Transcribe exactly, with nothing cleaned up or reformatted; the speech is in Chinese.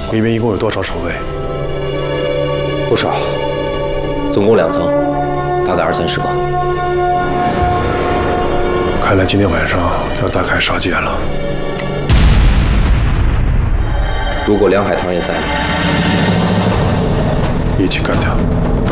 里面一共有多少守卫？ 不少，总共两层，大概二三十个。 看来今天晚上要大开杀戒了。 如果梁海棠也在， 一起干掉。